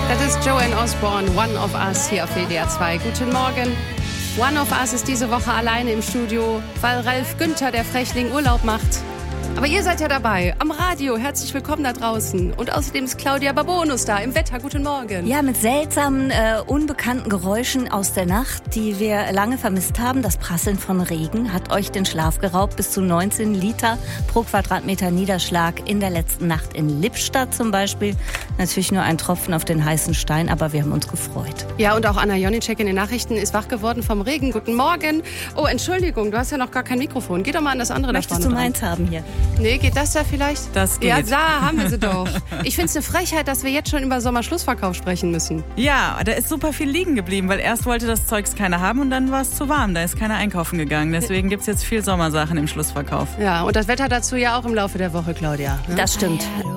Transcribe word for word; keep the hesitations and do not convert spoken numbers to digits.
Das ist Joanne Osborne, One of Us hier auf W D R zwei. Guten Morgen. One of Us ist diese Woche alleine im Studio, weil Ralf Günther, der Frechling, Urlaub macht. Aber ihr seid ja dabei, am Radio. Herzlich willkommen da draußen. Und außerdem ist Claudia Babonus da, im Wetter. Guten Morgen. Ja, mit seltsamen, äh, unbekannten Geräuschen aus der Nacht, die wir lange vermisst haben. Das Prasseln von Regen hat euch den Schlaf geraubt. Bis zu neunzehn Liter pro Quadratmeter Niederschlag in der letzten Nacht in Lippstadt zum Beispiel. Natürlich nur ein Tropfen auf den heißen Stein, aber wir haben uns gefreut. Ja, und auch Anna Jonicek in den Nachrichten ist wach geworden vom Regen. Guten Morgen. Oh, Entschuldigung, du hast ja noch gar kein Mikrofon. Geh doch mal an das andere da vorne Möchtest du dran. meins haben hier? Nee, geht das da vielleicht? Das geht. Ja, da haben wir sie doch. Ich finde es eine Frechheit, dass wir jetzt schon über Sommerschlussverkauf sprechen müssen. Ja, da ist super viel liegen geblieben, weil erst wollte das Zeugs keiner haben und dann war es zu warm. Da ist keiner einkaufen gegangen. Deswegen gibt es jetzt viel Sommersachen im Schlussverkauf. Ja, und das Wetter dazu ja auch im Laufe der Woche, Claudia. Ne? Das stimmt.